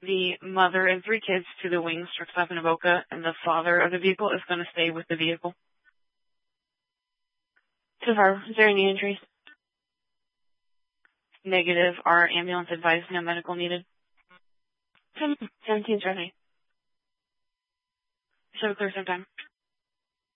The mother and 3 kids to the wing struck stop in Avoca, and the father of the vehicle is going to stay with the vehicle. So far, is there any injuries? Negative. Our ambulance advised no medical needed. 17's ready. Show clear sometime.